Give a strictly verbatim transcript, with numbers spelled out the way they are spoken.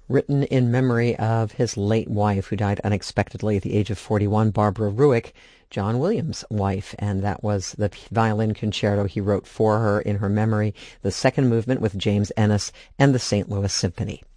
written in memory of his late wife, who died unexpectedly at the age of forty-one, Barbara Ruick, John Williams' wife, and that was the violin concerto he wrote for her in her memory, the second movement with James Ennis, and the Saint Louis Symphony.